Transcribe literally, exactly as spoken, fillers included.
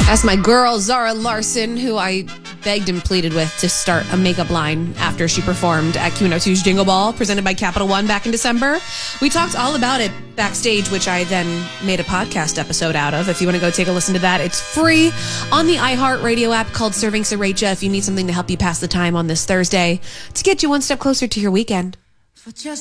That's my girl, Zara Larson, who I begged and pleaded with to start a makeup line after she performed at Q one oh two's Jingle Ball, presented by Capital One back in December. We talked all about it backstage, which I then made a podcast episode out of. If you want to go take a listen to that, it's free on the iHeartRadio app called Serving Sriracha if you need something to help you pass the time on this Thursday to get you one step closer to your weekend.